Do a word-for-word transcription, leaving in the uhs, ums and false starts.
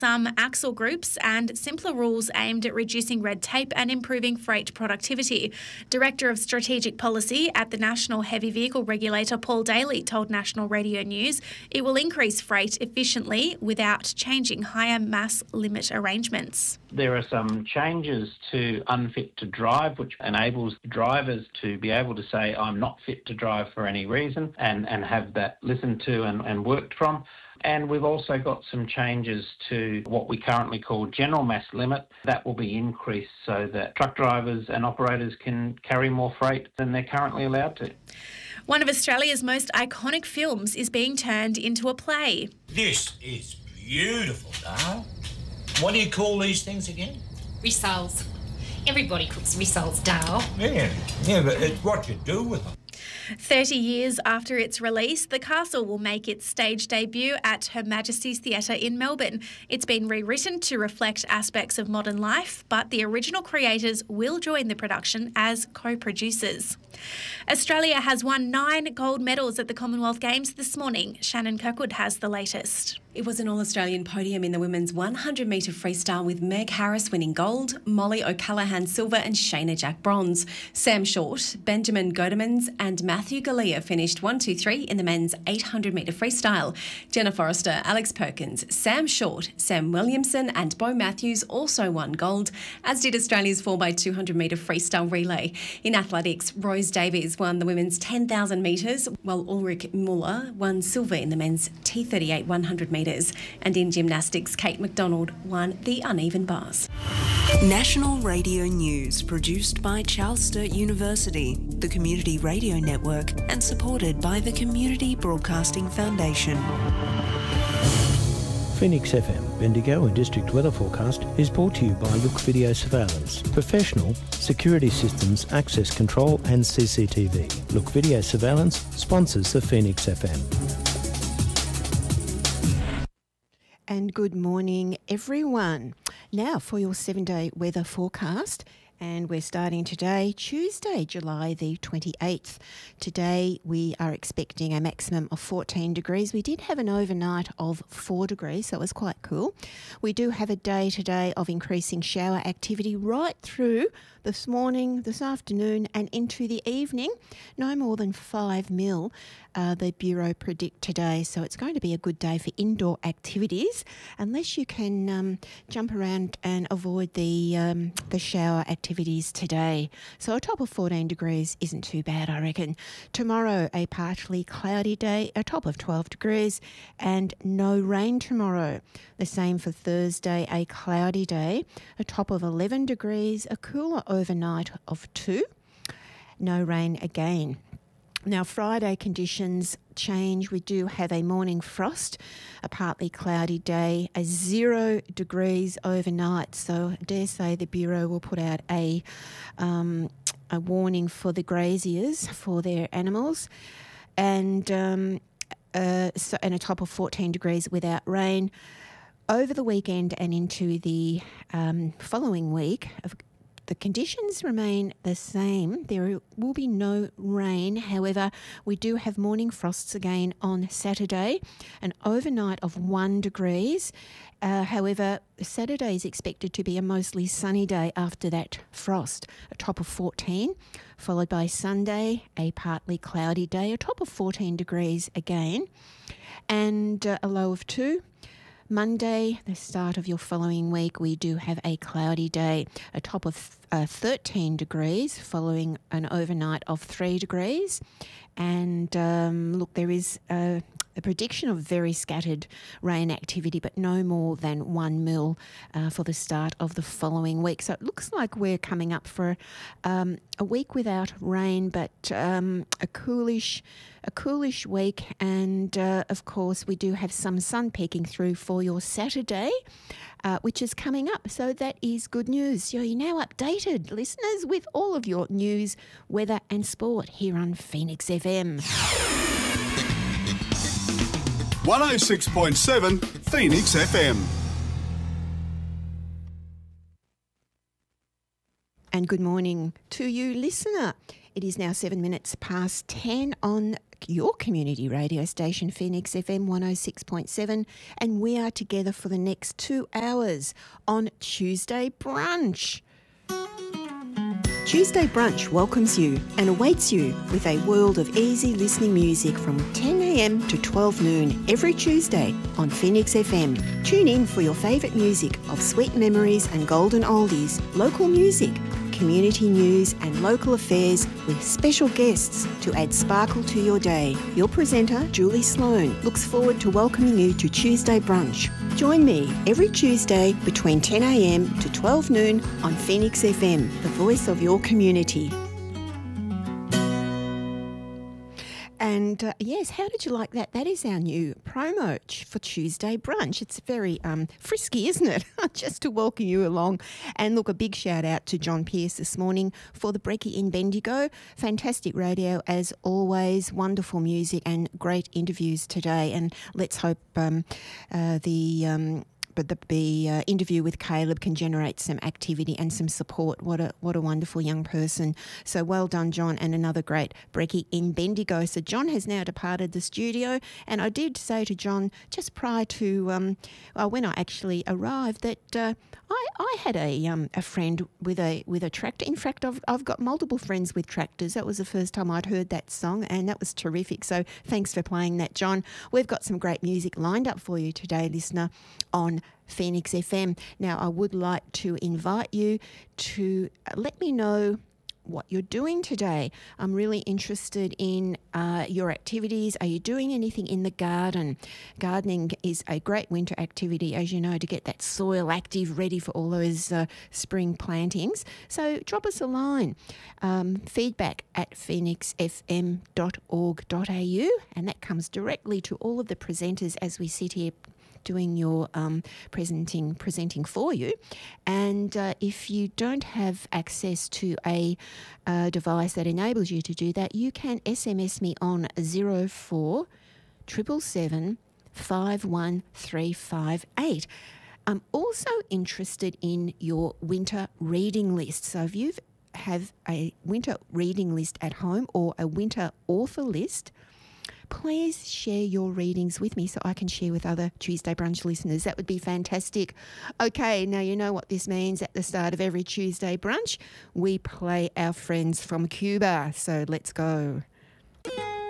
some axle groups and simpler rules aimed at reducing red tape and improving freight productivity. Director of Strategic Policy at the National Heavy Vehicle Regulator, Paul Daly, told National Radio News it will increase freight efficiently without changing higher mass limit arrangements. There are some changes to unfit to drive, which enables drivers to be able to say, I'm not fit to drive for any reason, and, and have that listened to and, and worked from. And we've also got some changes to what we currently call general mass limit. That will be increased so that truck drivers and operators can carry more freight than they're currently allowed to. One of Australia's most iconic films is being turned into a play. This is beautiful, Dale. What do you call these things again? Rissoles. Everybody cooks rissoles, Dale. Yeah, yeah, but it's what you do with them. thirty years after its release, The Castle will make its stage debut at Her Majesty's Theatre in Melbourne. It's been rewritten to reflect aspects of modern life, but the original creators will join the production as co-producers. Australia has won nine gold medals at the Commonwealth Games this morning. Shannon Kirkwood has the latest. It was an all-Australian podium in the women's one hundred metre freestyle with Meg Harris winning gold, Molly O'Callaghan silver and Shayna Jack bronze. Sam Short, Benjamin Godemans and Matthew Galea finished one two three in the men's eight hundred metre freestyle. Jenna Forrester, Alex Perkins, Sam Short, Sam Williamson and Bo Matthews also won gold, as did Australia's four by two hundred metre freestyle relay. In athletics, Rose Davies won the women's ten thousand metres, while Ulrich Muller won silver in the men's T thirty-eight one hundred metres. And in gymnastics, Kate McDonald won the uneven bars. National Radio News, produced by Charles Sturt University, the Community Radio Network, and supported by the Community Broadcasting Foundation. Phoenix F M, Bendigo and District Weather Forecast is brought to you by Look Video Surveillance. Professional, security systems, access control and C C T V. Look Video Surveillance sponsors the Phoenix F M. And good morning, everyone. Now for your seven-day weather forecast. And we're starting today, Tuesday, July the twenty-eighth. Today we are expecting a maximum of fourteen degrees. We did have an overnight of four degrees, so it was quite cool. We do have a day today of increasing shower activity right through this morning, this afternoon and into the evening. No more than five mil, uh, the Bureau predict today. So it's going to be a good day for indoor activities, unless you can um, jump around and avoid the um, the shower activities today. So a top of fourteen degrees isn't too bad, I reckon. Tomorrow, a partly cloudy day, a top of twelve degrees and no rain tomorrow. The same for Thursday, a cloudy day, a top of eleven degrees, a cooler overnight of two, no rain again. Now, Friday conditions change. We do have a morning frost, a partly cloudy day, a zero degrees overnight. So I dare say the Bureau will put out a, um, a warning for the graziers, for their animals, and, um, uh, so, and a top of fourteen degrees without rain. Over the weekend and into the um, following week, the conditions remain the same. There will be no rain. However, we do have morning frosts again on Saturday, an overnight of one degrees. Uh, however, Saturday is expected to be a mostly sunny day after that frost, a top of fourteen, followed by Sunday, a partly cloudy day, a top of fourteen degrees again, and uh, a low of two. Monday, the start of your following week, we do have a cloudy day, a top of uh, thirteen degrees, following an overnight of three degrees. And um, look, there is a, a prediction of very scattered rain activity, but no more than one mil uh, for the start of the following week. So it looks like we're coming up for um, a week without rain, but um, a coolish, a coolish week. And uh, of course, we do have some sun peeking through for your Saturday, uh, which is coming up. So that is good news. So you're now updated, listeners, with all of your news, weather and sport here on Phoenix F M. one oh six point seven Phoenix F M. And good morning to you, listener. It is now seven minutes past ten on like your community radio station, Phoenix F M one oh six point seven, and we are together for the next two hours on Tuesday Brunch. Tuesday Brunch welcomes you and awaits you with a world of easy listening music from ten a m to twelve noon every Tuesday on Phoenix F M. Tune in for your favourite music of sweet memories and golden oldies, local music, community news and local affairs with special guests to add sparkle to your day. Your presenter, Julie Sloan, looks forward to welcoming you to Tuesday Brunch. Join me every Tuesday between ten a m to twelve noon on Phoenix F M, the voice of your community. And uh, yes, how did you like that? That is our new promo ch- for Tuesday Brunch. It's very um, frisky, isn't it? Just to welcome you along. And look, a big shout out to John Pierce this morning for the Brekkie in Bendigo. Fantastic radio as always, wonderful music and great interviews today. And let's hope um, uh, the... Um, But the, the uh, interview with Caleb can generate some activity and some support. What a what a wonderful young person. So well done, John, and another great Brekkie in Bendigo. So John has now departed the studio, and I did say to John just prior to um, well, when I actually arrived that uh, I, I had a um, a friend with a with a tractor. In fact, I've I've got multiple friends with tractors. That was the first time I'd heard that song, and that was terrific. So thanks for playing that, John. We've got some great music lined up for you today, listener, on Phoenix F M. Now, I would like to invite you to let me know what you're doing today. I'm really interested in uh, your activities. Are you doing anything in the garden? Gardening is a great winter activity, as you know, to get that soil active, ready for all those uh, spring plantings. So drop us a line, um, feedback at phoenix f m dot org dot a u, and that comes directly to all of the presenters as we sit here doing your um, presenting presenting for you. And uh, if you don't have access to a uh, device that enables you to do that, you can S M S me on zero four seven seven seven five one three five eight. I'm also interested in your winter reading list. So if you have a winter reading list at home or a winter author list, please share your readings with me so I can share with other Tuesday Brunch listeners. That would be fantastic. Okay, now you know what this means. At the start of every Tuesday Brunch, we play our friends from Cuba. So let's go.